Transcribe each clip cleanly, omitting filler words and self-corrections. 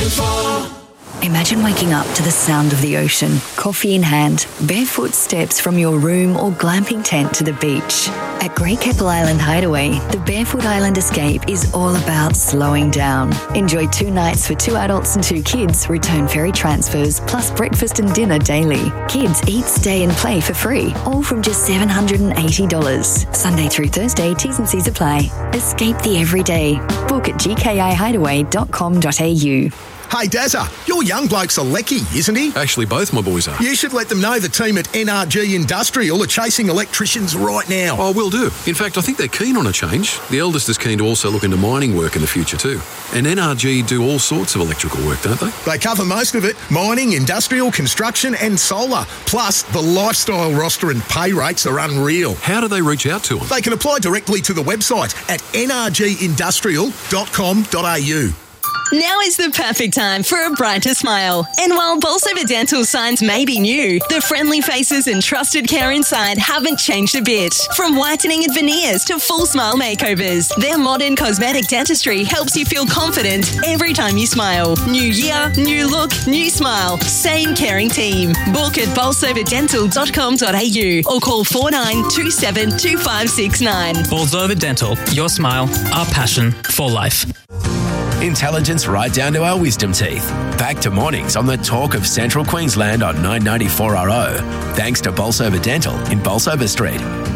100.4. Imagine waking up to the sound of the ocean, coffee in hand, barefoot steps from your room or glamping tent to the beach. At Great Keppel Island Hideaway, the Barefoot Island Escape is all about slowing down. Enjoy 2 nights for 2 adults and 2 kids, return ferry transfers, plus breakfast and dinner daily. Kids eat, stay and play for free, all from just $780. Sunday through Thursday, T's and C's apply. Escape the everyday. Book at gkihideaway.com.au. Hey, Dazza, your young bloke's a lecky, isn't he? Actually, both my boys are. You should let them know the team at NRG Industrial are chasing electricians right now. Oh, will do. In fact, I think they're keen on a change. The eldest is keen to also look into mining work in the future too. And NRG do all sorts of electrical work, don't they? They cover most of it. Mining, industrial, construction and solar. Plus, the lifestyle roster and pay rates are unreal. How do they reach out to them? They can apply directly to the website at nrgindustrial.com.au. Now is the perfect time for a brighter smile. And while Bolsover Dental signs may be new, the friendly faces and trusted care inside haven't changed a bit. From whitening and veneers to full smile makeovers, their modern cosmetic dentistry helps you feel confident every time you smile. New year, new look, new smile. Same caring team. Book at bolsoverdental.com.au or call 4927 2569. Bolsover Dental, your smile, our passion for life. Intelligence right down to our wisdom teeth. Back to mornings on the talk of Central Queensland on 994RO. Thanks to Bolsover Dental in Bolsover Street.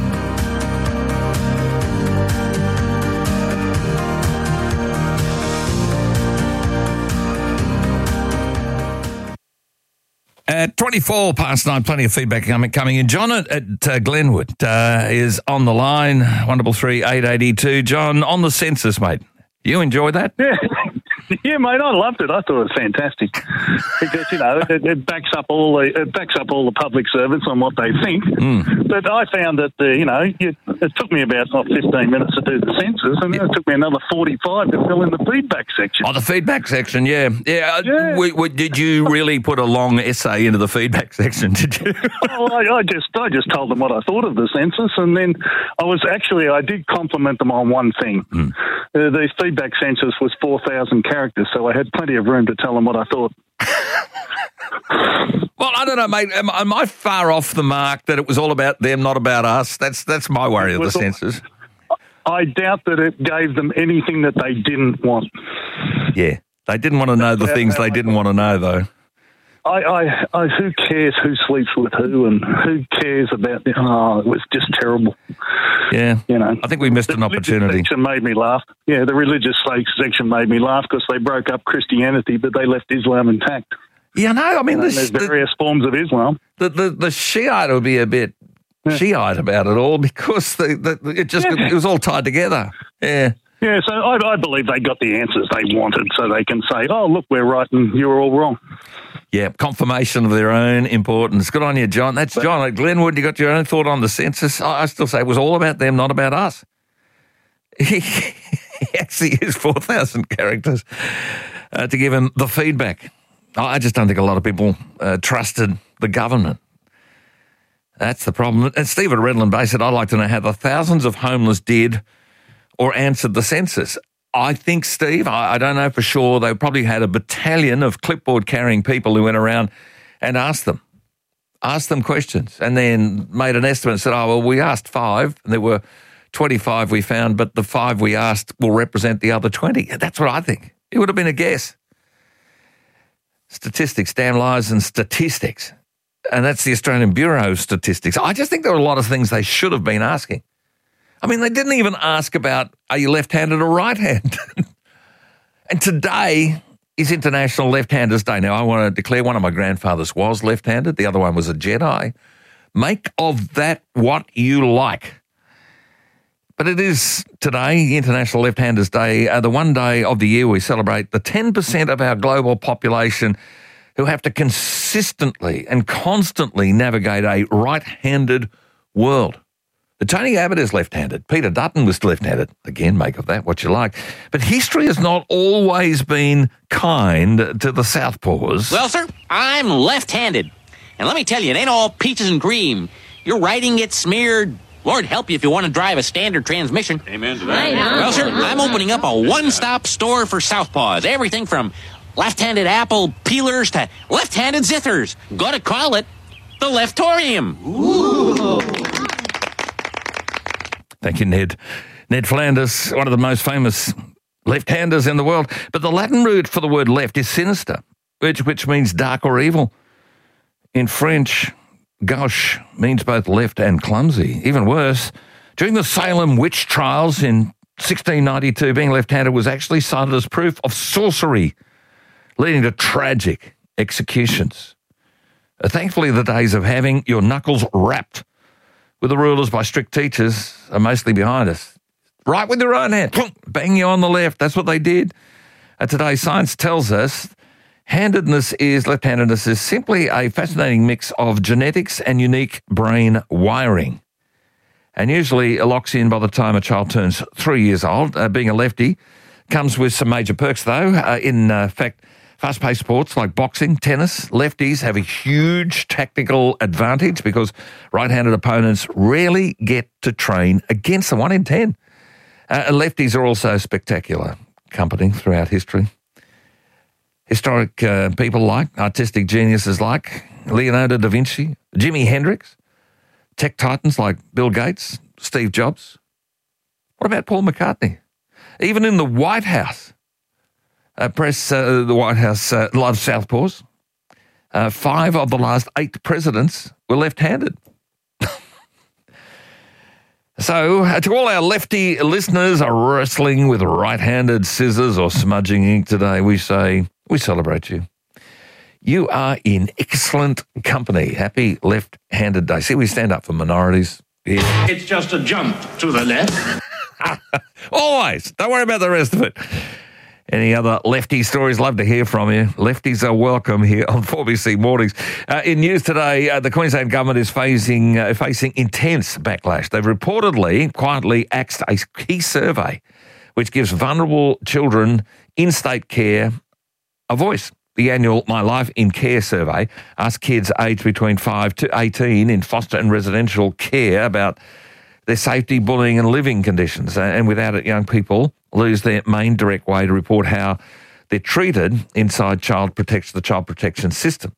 At 24 past 9, plenty of feedback coming in. John at Glenwood is on the line, 133 882. John, on the census, mate. You enjoyed that? Yeah, mate, I loved it. I thought it was fantastic because it backs up all the public servants on what they think. But I found that it took me about 15 minutes to do the census, and then it took me another 45 to fill in the feedback section. Oh, the feedback section, yeah. Did you really put a long essay into the feedback section? Did you? Well, I just told them what I thought of the census, and then I did compliment them on one thing. The feedback census was 4,000 characters, so I had plenty of room to tell them what I thought. Well, I don't know, mate. Am I far off the mark that it was all about them, not about us? That's my worry of the census. I doubt that it gave them anything that they didn't want. Yeah, they didn't want to know the things they didn't want to know, though. Who cares who sleeps with who, and who cares about it was just terrible. Yeah, I think we missed an opportunity. The religious section made me laugh. Yeah, the religious section made me laugh because they broke up Christianity, but they left Islam intact. Yeah, no, I mean, there's various forms of Islam. The Shiite will be a bit Shiite about it all because it was all tied together. Yeah. Yeah, so I believe they got the answers they wanted, so they can say, "Oh, look, we're right and you're all wrong." Yeah, confirmation of their own importance. Good on you, John. That's John at Glenwood. You got your own thought on the census. I still say it was all about them, not about us. He actually used 4,000 characters to give him the feedback. I just don't think a lot of people trusted the government. That's the problem. And Steve at Redland Bay said, "I'd like to know how the thousands of homeless did or answered the census." I think, Steve, I don't know for sure, they probably had a battalion of clipboard-carrying people who went around and asked them questions and then made an estimate and said, "Oh, well, we asked 5 and there were 25 we found, but the 5 we asked will represent the other 20. That's what I think. It would have been a guess. Statistics, damn lies and statistics. And that's the Australian Bureau of Statistics. I just think there were a lot of things they should have been asking. I mean, they didn't even ask about, are you left-handed or right-handed? And today is International Left-Handers Day. Now, I want to declare one of my grandfathers was left-handed. The other one was a Jedi. Make of that what you like. But it is today, International Left-Handers Day, the one day of the year we celebrate the 10% of our global population who have to consistently and constantly navigate a right-handed world. But Tony Abbott is left-handed. Peter Dutton was left-handed. Again, make of that what you like. But history has not always been kind to the Southpaws. Well, sir, I'm left-handed. And let me tell you, it ain't all peaches and cream. Your writing gets smeared. Lord help you if you want to drive a standard transmission. Amen to that. Well, sir, I'm opening up a one-stop store for Southpaws. Everything from left-handed apple peelers to left-handed zithers. Gotta call it the Leftorium. Ooh. Thank you, Ned. Ned Flanders, one of the most famous left-handers in the world. But the Latin root for the word left is sinister, which means dark or evil. In French, gauche means both left and clumsy. Even worse, during the Salem witch trials in 1692, being left-handed was actually cited as proof of sorcery, leading to tragic executions. Thankfully, the days of having your knuckles rapped with the rulers by strict teachers are mostly behind us. Right with your right hand, bang you on the left. That's what they did. Today, science tells us left-handedness is simply a fascinating mix of genetics and unique brain wiring. And usually locks in by the time a child turns 3 years old. Being a lefty comes with some major perks, though. In fact, fast-paced sports like boxing, tennis, lefties have a huge tactical advantage because right-handed opponents rarely get to train against them, 1 in 10. Lefties are also spectacular company throughout history. Historic people like, artistic geniuses like Leonardo da Vinci, Jimi Hendrix, tech titans like Bill Gates, Steve Jobs. What about Paul McCartney? Even in the White House, the White House loves southpaws. 5 of the last 8 presidents were left-handed. So, to all our lefty listeners wrestling with right-handed scissors or smudging ink today, we say, we celebrate you. You are in excellent company. Happy left-handed day. See, we stand up for minorities here. It's just a jump to the left. Always. Don't worry about the rest of it. Any other lefty stories? Love to hear from you. Lefties are welcome here on 4BC Mornings. In news today, the Queensland government is facing intense backlash. They've reportedly quietly axed a key survey which gives vulnerable children in state care a voice. The annual My Life in Care survey asks kids aged between 5 to 18 in foster and residential care about their safety, bullying and living conditions. And without it, young people lose their main direct way to report how they're treated inside the child protection system.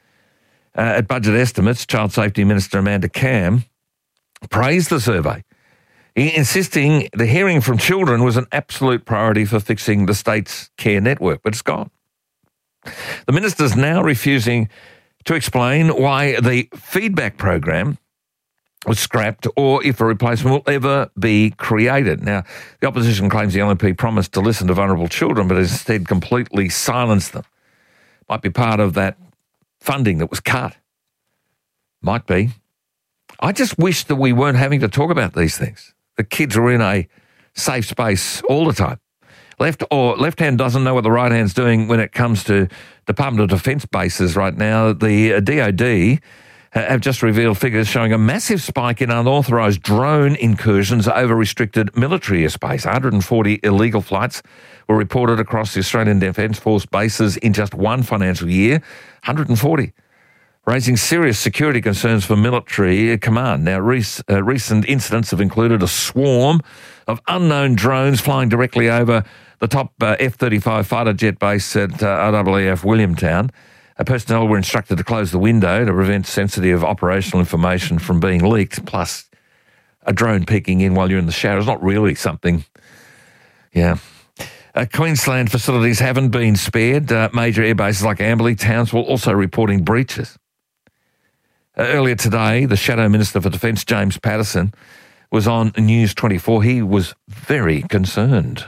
At budget estimates, Child Safety Minister Amanda Cam praised the survey, insisting the hearing from children was an absolute priority for fixing the state's care network, but it's gone. The minister's now refusing to explain why the feedback program was scrapped or if a replacement will ever be created. Now, the opposition claims the LNP promised to listen to vulnerable children but instead completely silenced them. Might be part of that funding that was cut. Might be. I just wish that we weren't having to talk about these things. The kids are in a safe space all the time. Left hand doesn't know what the right hand's doing when it comes to Department of Defence bases right now. The DOD have just revealed figures showing a massive spike in unauthorised drone incursions over restricted military airspace. 140 illegal flights were reported across the Australian Defence Force bases in just one financial year. 140. Raising serious security concerns for military command. Now, recent incidents have included a swarm of unknown drones flying directly over the top F-35 fighter jet base at RAAF Williamtown. Personnel were instructed to close the window to prevent sensitive operational information from being leaked, plus a drone peeking in while you're in the shower is not really something. Yeah. Queensland facilities haven't been spared. Major air bases like Amberley, Townsville also reporting breaches. Earlier today, the Shadow Minister for Defence, James Patterson, was on News 24. He was very concerned.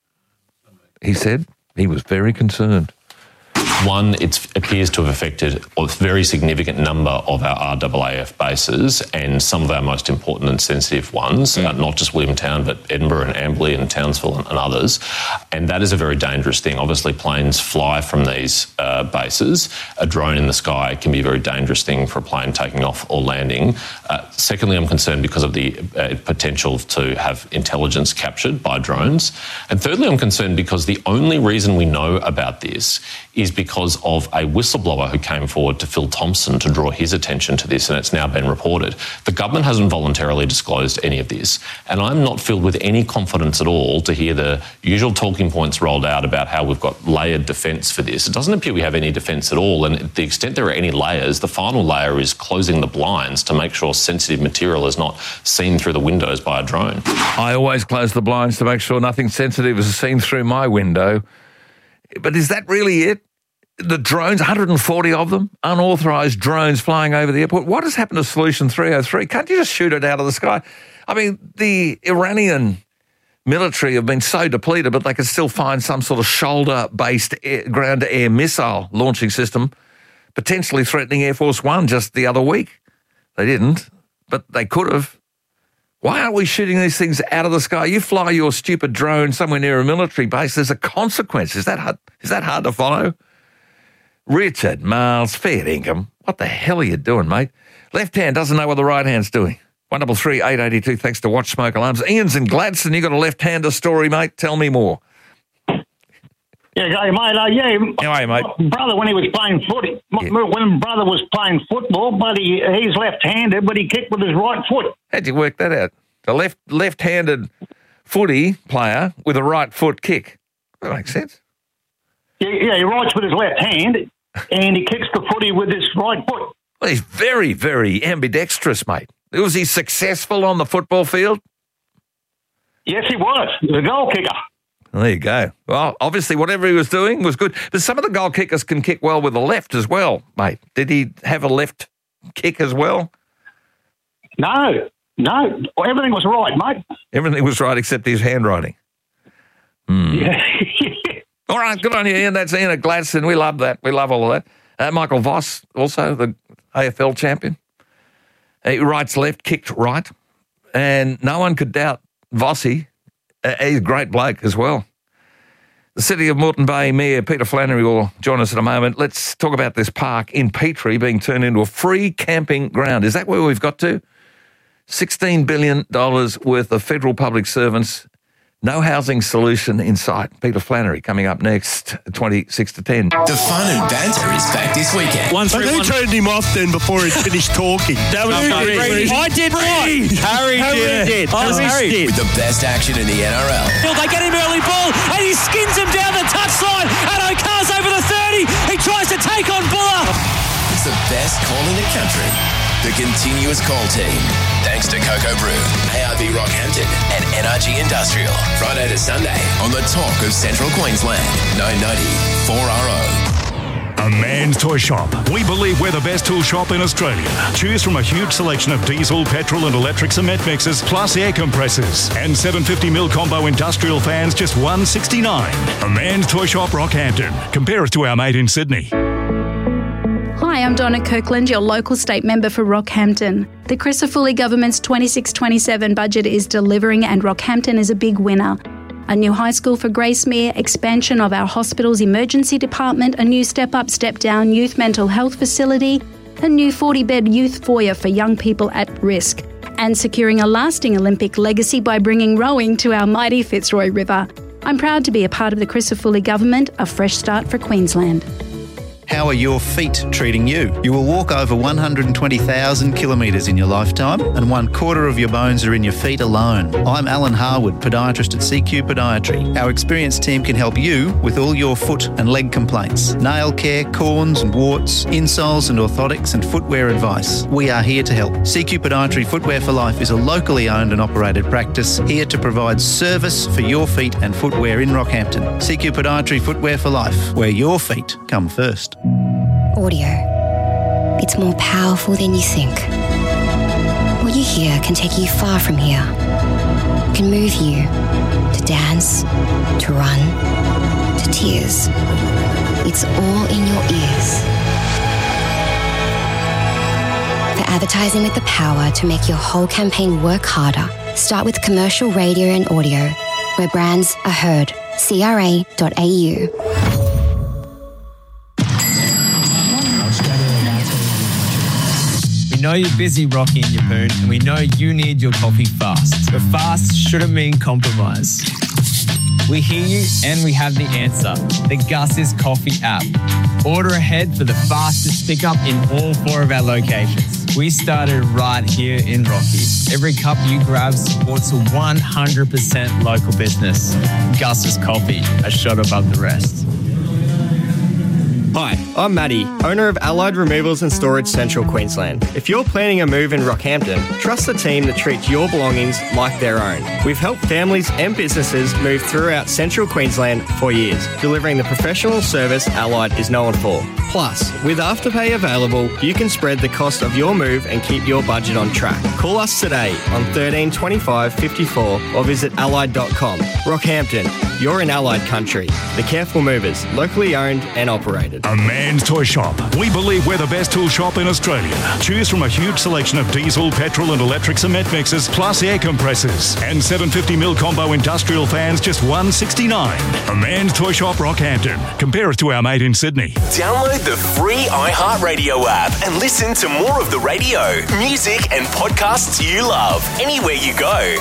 He said he was very concerned. One, it appears to have affected a very significant number of our RAAF bases and some of our most important and sensitive ones, not just Williamtown, but Edinburgh and Amberley and Townsville and others. And that is a very dangerous thing. Obviously, planes fly from these bases. A drone in the sky can be a very dangerous thing for a plane taking off or landing. Secondly, I'm concerned because of the potential to have intelligence captured by drones. And thirdly, I'm concerned because the only reason we know about this is because of a whistleblower who came forward to Phil Thompson to draw his attention to this, and it's now been reported. The government hasn't voluntarily disclosed any of this, and I'm not filled with any confidence at all to hear the usual talking points rolled out about how we've got layered defence for this. It doesn't appear we have any defence at all, and to the extent there are any layers, the final layer is closing the blinds to make sure sensitive material is not seen through the windows by a drone. I always close the blinds to make sure nothing sensitive is seen through my window. But is that really it? The drones, 140 of them, unauthorised drones flying over the airport. What has happened to Solution 303? Can't you just shoot it out of the sky? I mean, the Iranian military have been so depleted, but they can still find some sort of shoulder-based ground-to-air missile launching system, potentially threatening Air Force One just the other week. They didn't, but they could have. Why aren't we shooting these things out of the sky? You fly your stupid drone somewhere near a military base, there's a consequence. Is that hard to follow? Richard Miles, fair income. What the hell are you doing, mate? Left hand doesn't know what the right hand's doing. 133 882, thanks to Watch Smoke Alarms. Ian's in Gladstone. You got a left-hander story, mate. Tell me more. Yeah, hey, mate. How are you, mate? My brother, when he was playing footy, when brother was playing football, but he's left-handed, but he kicked with his right foot. How'd you work that out? A left-handed footy player with a right foot kick. That makes sense. Yeah, he writes with his left hand, and he kicks the footy with his right foot. Well, he's very, very ambidextrous, mate. Was he successful on the football field? Yes, he was. He was a goal kicker. There you go. Well, obviously, whatever he was doing was good. But some of the goal kickers can kick well with the left as well, mate. Did he have a left kick as well? No. Everything was right, mate. Everything was right except his handwriting. Yeah. All right, good on you, Ian. That's Ian at Gladstone. We love that. We love all of that. Michael Voss, also the AFL champion. He writes left, kicked right. And no one could doubt Vossi. He's a great bloke as well. The City of Moreton Bay Mayor Peter Flannery will join us in a moment. Let's talk about this park in Petrie being turned into a free camping ground. Is that where we've got to? $16 billion worth of federal public servants. No housing solution in sight. Peter Flannery coming up next, 26 to 10. The fun and banter is back this weekend. But who turned him off then before he finished talking? That was Harry. I did what? Harry did. Harry did. With the best action in the NRL. They get him early ball, and he skins him down the touchline, and O'Carr's over the 30. He tries to take on Buller. It's the best call in the country. The continuous call team. Thanks to Cocoa Brew, ARB Rockhampton and NRG Industrial. Friday to Sunday on the Talk of Central Queensland. 990 4RO. A Man's Toy Shop. We believe we're the best tool shop in Australia. Choose from a huge selection of diesel, petrol and electric cement mixers, plus air compressors. And 750mm combo industrial fans, just $169. A Man's Toy Shop, Rockhampton. Compare us to our mate in Sydney. Hi, I'm Donna Kirkland, your local state member for Rockhampton. The Crisafulli government's 26-27 budget is delivering and Rockhampton is a big winner. A new high school for Gracemere, expansion of our hospital's emergency department, a new step-up, step-down youth mental health facility, a new 40-bed youth foyer for young people at risk, and securing a lasting Olympic legacy by bringing rowing to our mighty Fitzroy River. I'm proud to be a part of the Crisafulli government, a fresh start for Queensland. How are your feet treating you? You will walk over 120,000 kilometres in your lifetime, and 1/4 of your bones are in your feet alone. I'm Alan Harwood, podiatrist at CQ Podiatry. Our experienced team can help you with all your foot and leg complaints, nail care, corns and warts, insoles and orthotics and footwear advice. We are here to help. CQ Podiatry Footwear for Life is a locally owned and operated practice here to provide service for your feet and footwear in Rockhampton. CQ Podiatry Footwear for Life, where your feet come first. Audio. It's more powerful than you think. What you hear can take you far from here. It can move you to dance, to run, to tears. It's all in your ears. For advertising with the power to make your whole campaign work harder, start with commercial radio and audio, where brands are heard. CRA.au. We know you're busy rocking your poon, and we know you need your coffee fast. But fast shouldn't mean compromise. We hear you and we have the answer. The Gus's Coffee app. Order ahead for the fastest pickup in all 4 of our locations. We started right here in Rocky. Every cup you grab supports a 100% local business. Gus's Coffee, a shot above the rest. Hi, I'm Matty, owner of Allied Removals and Storage Central Queensland. If you're planning a move in Rockhampton, trust the team that treats your belongings like their own. We've helped families and businesses move throughout Central Queensland for years, delivering the professional service Allied is known for. Plus, with Afterpay available, you can spread the cost of your move and keep your budget on track. Call us today on 13 25 54 or visit allied.com. Rockhampton, you're in Allied country. The Careful Movers, locally owned and operated. A Man's Toy Shop. We believe we're the best tool shop in Australia. Choose from a huge selection of diesel, petrol and electric cement mixers, plus air compressors. And 750mm combo industrial fans, just $169. A Man's Toy Shop, Rockhampton. Compare us to our mate in Sydney. Download the free iHeartRadio app and listen to more of the radio, music and podcasts you love anywhere you go.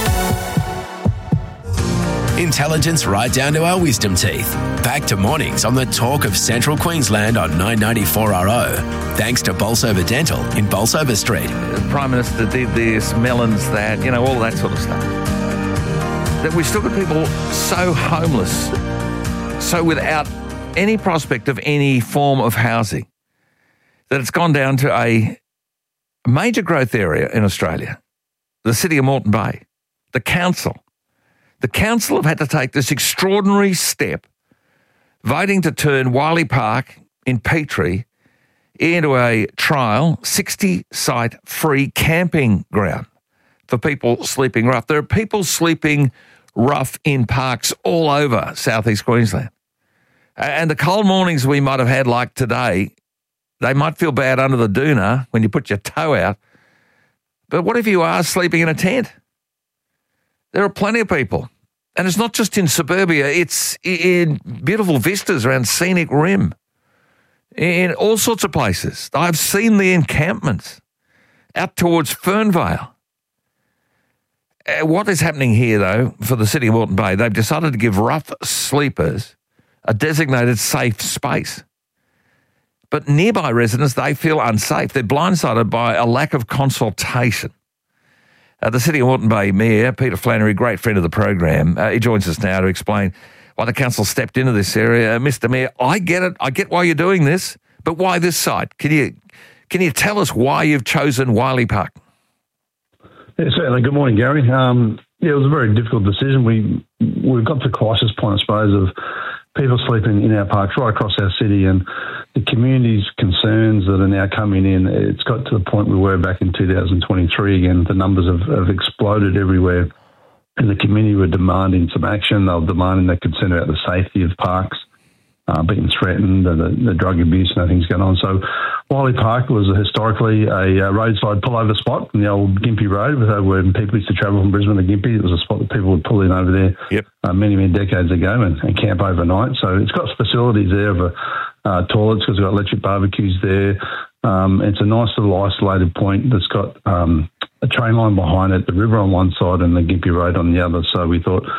Intelligence right down to our wisdom teeth. Back to mornings on the Talk of Central Queensland on 994RO. Thanks to Bolsover Dental in Bolsover Street. The Prime Minister did this, Melons that, all that sort of stuff. That we still got people so homeless, so without any prospect of any form of housing, that it's gone down to a major growth area in Australia, the city of Moreton Bay, the council. The council have had to take this extraordinary step, voting to turn Wiley Park in Petrie into a trial 60-site free camping ground for people sleeping rough. There are people sleeping rough in parks all over southeast Queensland. And the cold mornings we might have had like today, they might feel bad under the doona when you put your toe out. But what if you are sleeping in a tent? There are plenty of people. And it's not just in suburbia, it's in beautiful vistas around Scenic Rim, in all sorts of places. I've seen the encampments out towards Fernvale. What is happening here, though, for the city of Moreton Bay, they've decided to give rough sleepers a designated safe space. But nearby residents, they feel unsafe. They're blindsided by a lack of consultation. The City of Moreton Bay Mayor, Peter Flannery, great friend of the program, he joins us now to explain why the council stepped into this area. Mr. Mayor, I get it. I get why you're doing this, but why this site? Can you tell us why you've chosen Wiley Park? Yeah, certainly. Good morning, Gary. It was a very difficult decision. We've got to the crisis point, I suppose, of people sleeping in our parks right across our city, and the community's concerns that are now coming in. It's got to the point we were back in 2023 again. The numbers have exploded everywhere, and the community were demanding some action. They were demanding they could send out the safety of parks, being threatened, and the drug abuse and things going on. So Wiley Park was historically a roadside pullover spot in the old Gympie Road, where people used to travel from Brisbane to Gympie. It was a spot that people would pull in over there many, many decades ago and camp overnight. So it's got facilities there of toilets, because we've got electric barbecues there. It's a nice little isolated point that's got a train line behind it, the river on one side and the Gympie Road on the other. So we thought,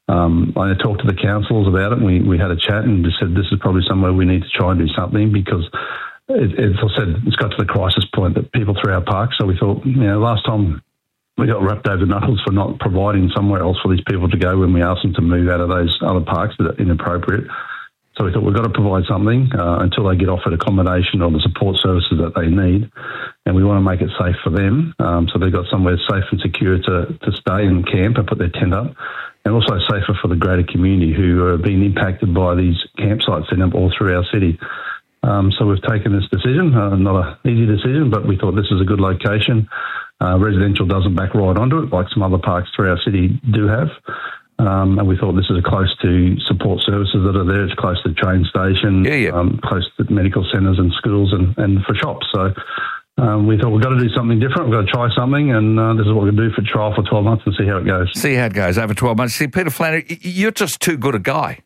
I talked to the councils about it, and we had a chat and just said this is probably somewhere we need to try and do something, because as I said, it's got to the crisis point that people threw our parks. So we thought, last time we got wrapped over knuckles for not providing somewhere else for these people to go when we asked them to move out of those other parks that are inappropriate. So we thought we've got to provide something until they get offered accommodation or the support services that they need, and we want to make it safe for them. So they've got somewhere safe and secure to stay and camp and put their tent up, and also safer for the greater community who are being impacted by these campsites set up all through our city. So we've taken this decision, not an easy decision, but we thought this is a good location. Residential doesn't back right onto it like some other parks through our city do have. And we thought this is close to support services that are there. It's close to the train station, close to medical centres and schools and for shops. So we thought we've got to do something different. We've got to try something, and this is what we're going to do for trial for 12 months and see how it goes. See how it goes over 12 months. See, Peter Flannery, you're just too good a guy.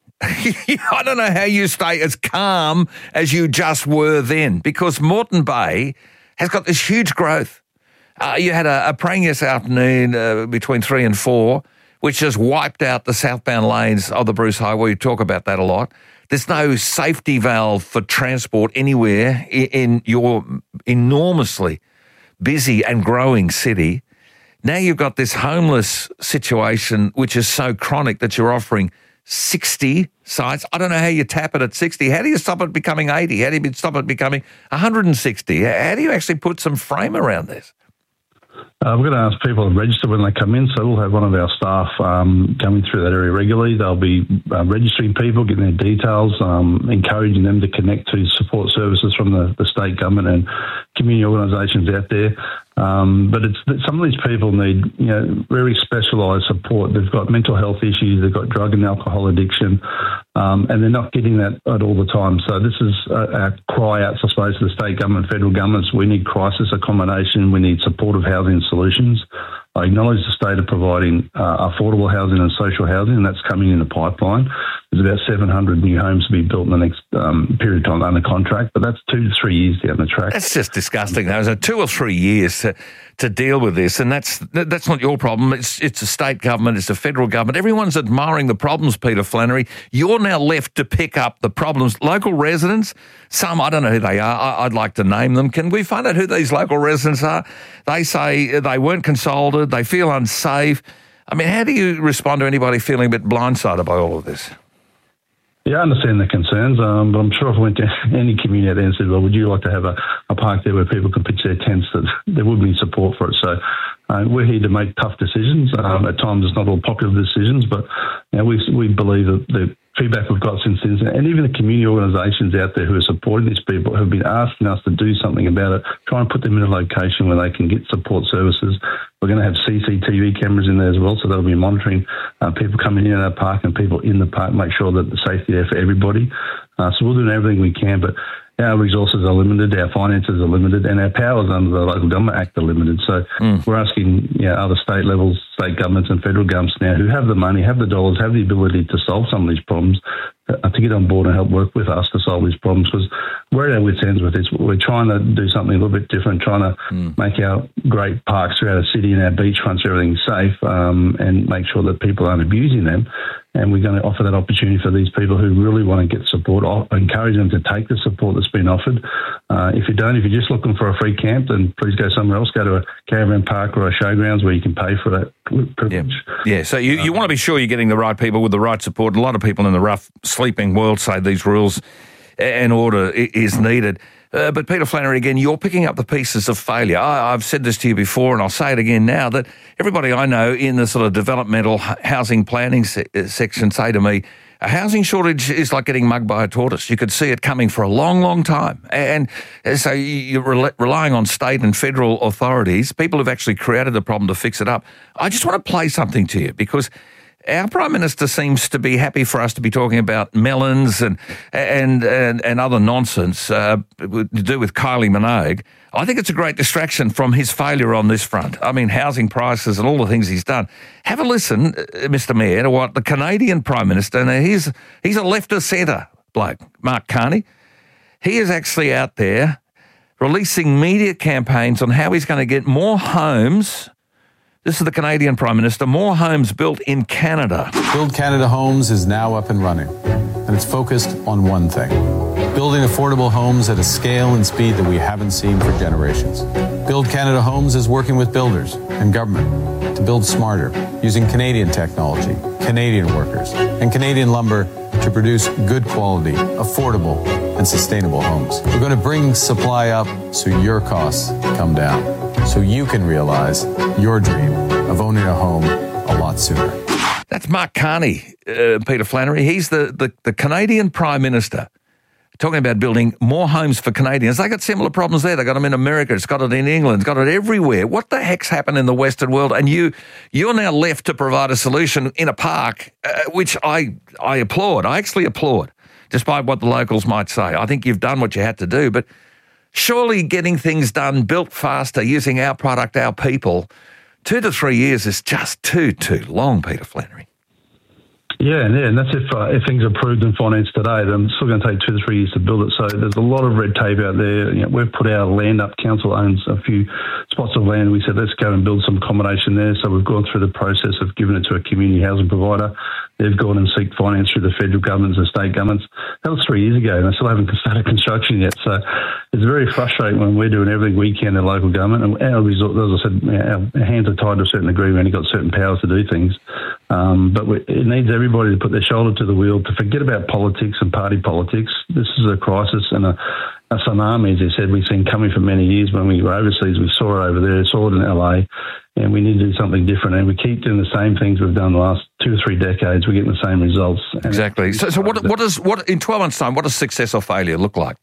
I don't know how you stay as calm as you just were then, because Moreton Bay has got this huge growth. You had a praying this afternoon between 3 and 4 which has wiped out the southbound lanes of the Bruce Highway. We talk about that a lot. There's no safety valve for transport anywhere in your enormously busy and growing city. Now you've got this homeless situation, which is so chronic that you're offering 60 sites. I don't know how you tap it at 60. How do you stop it becoming 80? How do you stop it becoming 160? How do you actually put some frame around this? We're going to ask people to register when they come in, so we'll have one of our staff coming through that area regularly. They'll be registering people, getting their details, encouraging them to connect to support services from the state government and community organisations out there. But some of these people need, very specialised support. They've got mental health issues, they've got drug and alcohol addiction, and they're not getting that at all the time. So this is a cry out, I suppose, to the state government, federal governments. We need crisis accommodation, we need supportive housing solutions. I acknowledge the state are providing affordable housing and social housing, and that's coming in the pipeline. There's about 700 new homes to be built in the next period of time under contract, but that's 2 to 3 years down the track. That's just disgusting. Those are 2 or 3 years to deal with this, and that's not your problem. It's a state government, it's a federal government. Everyone's admiring the problems, Peter Flannery. You're now left to pick up the problems. Local residents, some, I don't know who they are. I'd like to name them. Can we find out who these local residents are? They say they weren't consulted, they feel unsafe. I mean, how do you respond to anybody feeling a bit blindsided by all of this? Yeah, I understand the concerns, but I'm sure if I went to any community out there and said, well, would you like to have a park there where people can pitch their tents, that there would be support for it. So we're here to make tough decisions. At times it's not all popular decisions, but we believe that the feedback we've got since then, and even the community organisations out there who are supporting these people have been asking us to do something about it, try and put them in a location where they can get support services. We're going to have CCTV cameras in there as well, so they'll be monitoring people coming in and out of the park and people in the park, make sure that the safety there for everybody. So we'll do everything we can, but our resources are limited, our finances are limited, and our powers under the Local Government Act are limited. So we're asking other state levels, state governments and federal governments now who have the money, have the dollars, have the ability to solve some of these problems, to get on board and help work with us to solve these problems, because we're at our wits' ends with this. We're trying to do something a little bit different, trying to make our great parks throughout the city and our beachfronts, everything safe, and make sure that people aren't abusing them. And we're going to offer that opportunity for these people who really want to get support. I'll encourage them to take the support that's been offered. If you're just looking for a free camp, then please go somewhere else. Go to a caravan park or a showgrounds where you can pay for that privilege. Yeah. So you want to be sure you're getting the right people with the right support. A lot of people in the rough sleeping world say these rules and order is needed. But Peter Flannery, again, you're picking up the pieces of failure. I've said this to you before, and I'll say it again now, that everybody I know in the sort of developmental housing planning section say to me, a housing shortage is like getting mugged by a tortoise. You could see it coming for a long, long time. And so you're relying on state and federal authorities. People have actually created the problem to fix it up. I just want to play something to you, because our Prime Minister seems to be happy for us to be talking about melons and other nonsense to do with Kylie Minogue. I think it's a great distraction from his failure on this front. I mean, housing prices and all the things he's done. Have a listen, Mr. Mayor, to what the Canadian Prime Minister, now he's a left of centre bloke, Mark Carney. He is actually out there releasing media campaigns on how he's going to get more homes. This is the Canadian Prime Minister, more homes built in Canada. Build Canada Homes is now up and running, and it's focused on one thing: building affordable homes at a scale and speed that we haven't seen for generations. Build Canada Homes is working with builders and government to build smarter, using Canadian technology, Canadian workers, and Canadian lumber to produce good quality, affordable, and sustainable homes. We're going to bring supply up so your costs come down, so you can realize your dream of owning a home a lot sooner. That's Mark Carney, Peter Flannery. He's the Canadian Prime Minister, talking about building more homes for Canadians. They got similar problems there. They got them in America. It's got it in England. It's got it everywhere. What the heck's happened in the Western world? And you're now left to provide a solution in a park, which I applaud. I actually applaud, despite what the locals might say. I think you've done what you had to do, but surely getting things done, built faster, using our product, our people, 2 to 3 years is just too long, Peter Flannery. Yeah, and that's if things are approved and financed today. Then it's still going to take 2 to 3 years to build it. So there's a lot of red tape out there. We've put our land up. Council owns a few spots of land. We said, let's go and build some accommodation there. So we've gone through the process of giving it to a community housing provider. They've gone and seek finance through the federal governments and state governments. That was 3 years ago, and they still haven't started construction yet. So it's very frustrating when we're doing everything we can in local government. And our result, as I said, our hands are tied to a certain degree. We only got certain powers to do things. But it needs everybody to put their shoulder to the wheel, to forget about politics and party politics. This is a crisis and a tsunami, as I said, we've seen coming for many years. When we were overseas, we saw it over there, saw it in LA, and we need to do something different. And we keep doing the same things we've done the last 2 or 3 decades. We're getting the same results. Exactly. So what in 12 months' time, what does success or failure look like?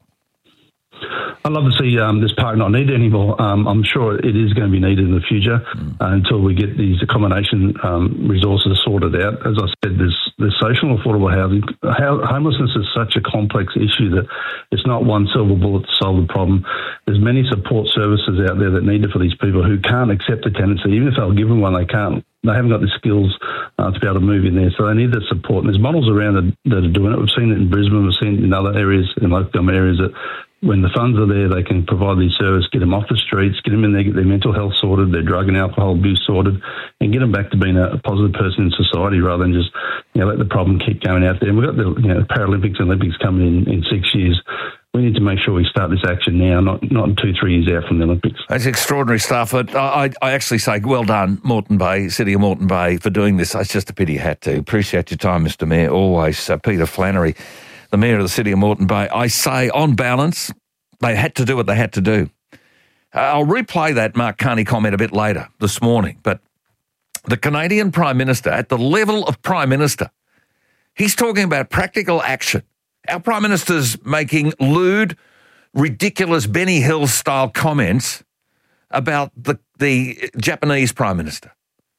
I'd love to see this park not needed anymore. I'm sure it is going to be needed in the future until we get these accommodation resources sorted out. As I said, there's social and affordable housing. Homelessness is such a complex issue that it's not one silver bullet to solve the problem. There's many support services out there that need it for these people who can't accept a tenancy. Even if they'll give them one, they can't. They haven't got the skills to be able to move in there, so they need the support. And there's models around that are doing it. We've seen it in Brisbane. We've seen it in other areas, in local government areas, that when the funds are there, they can provide these services, get them off the streets, get them in there, get their mental health sorted, their drug and alcohol abuse sorted, and get them back to being a positive person in society rather than just let the problem keep going out there. And we've got the Paralympics and Olympics coming in 6 years. We need to make sure we start this action now, not in 2-3 years out from the Olympics. That's extraordinary stuff. I actually say well done, Moreton Bay, City of Moreton Bay, for doing this. It's just a pity you had to. Appreciate your time, Mr Mayor, always. Peter Flannery, the Mayor of the City of Moreton Bay. I say, on balance, they had to do what they had to do. I'll replay that Mark Carney comment a bit later this morning, but the Canadian Prime Minister, at the level of Prime Minister, he's talking about practical action. Our Prime Minister's making lewd, ridiculous Benny Hill-style comments about the Japanese Prime Minister.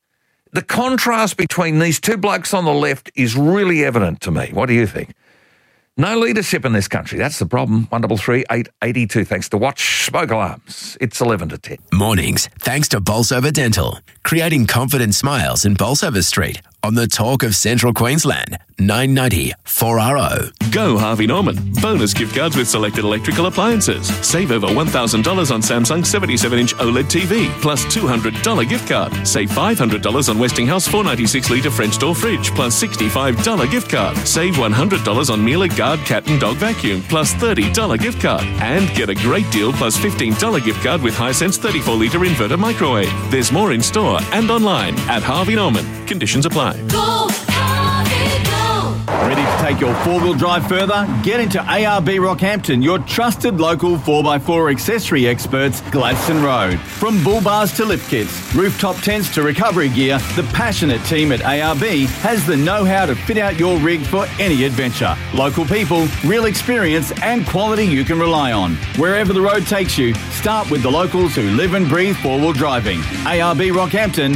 The contrast between these two blokes on the left is really evident to me. What do you think? No leadership in this country. That's the problem. 133 882. Thanks to Watch Smoke Alarms. It's 11 to 10. Mornings, thanks to Bolsover Dental. Creating confident smiles in Bolsover Street on the Talk of Central Queensland. 990 4RO. Go Harvey Norman. Bonus gift cards with selected electrical appliances. Save over $1,000 on Samsung 77-inch OLED TV, plus $200 gift card. Save $500 on Westinghouse 496-litre French door fridge, plus $65 gift card. Save $100 on Miele Guard cat and dog vacuum, plus $30 gift card. And get a great deal plus $15 gift card with Hisense 34-litre inverter microwave. There's more in store and online at Harvey Norman. Conditions apply. Go, Harvey, go! Ready to take your four-wheel drive further? Get into ARB Rockhampton, your trusted local 4x4 accessory experts, Gladstone Road. From bull bars to lift kits, rooftop tents to recovery gear, the passionate team at ARB has the know-how to fit out your rig for any adventure. Local people, real experience and quality you can rely on. Wherever the road takes you, start with the locals who live and breathe four-wheel driving. ARB Rockhampton,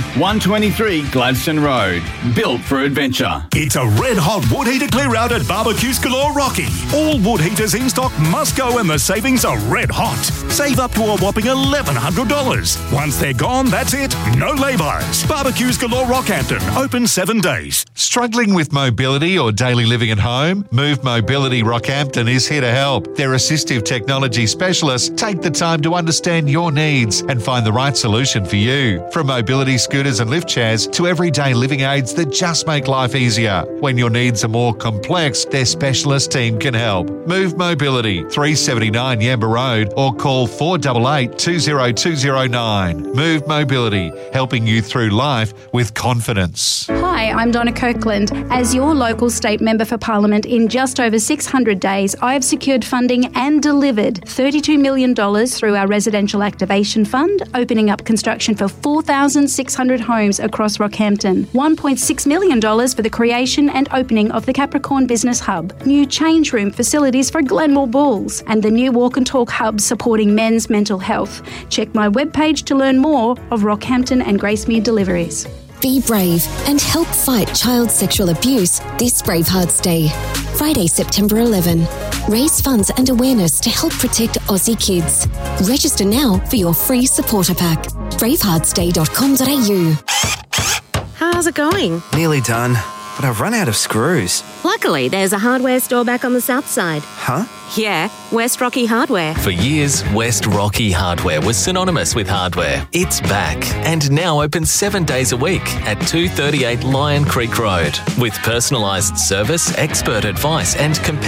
123 Gladstone Road. Built for adventure. It's a red-hot wood heater clear-out at Barbecues Galore Rocky. All wood heaters in stock must go and the savings are red hot. Save up to a whopping $1,100. Once they're gone, that's it. No lay-bys. Barbecues Galore Rockhampton. Open 7 days. Struggling with mobility or daily living at home? Move Mobility Rockhampton is here to help. Their assistive technology specialists take the time to understand your needs and find the right solution for you. From mobility scooters and lift chairs to everyday living aids that just make life easier. When your needs are more complex, their specialist team can help. Move Mobility, 379 Yamba Road, or call 488 20209. Move Mobility, helping you through life with confidence. Hi, I'm Donna Kirkland. As your local state member for Parliament, in just over 600 days, I have secured funding and delivered $32 million through our Residential Activation Fund, opening up construction for 4,600 homes across Rockhampton, $1.6 million for the creation and opening of the Capricorn Business Hub, new change room facilities for Glenmore Bulls, and the new Walk and Talk Hub supporting men's mental health. Check my webpage to learn more of Rockhampton and Gracemere deliveries. Be brave and help fight child sexual abuse this Bravehearts Day. Friday, September 11. Raise funds and awareness to help protect Aussie kids. Register now for your free supporter pack. braveheartsday.com.au. How's it going? Nearly done. but I've run out of screws. Luckily, there's a hardware store back on the south side. Huh? Yeah, West Rocky Hardware. For years, West Rocky Hardware was synonymous with hardware. It's back and now open 7 days a week at 238 Lion Creek Road. With personalised service, expert advice and competitive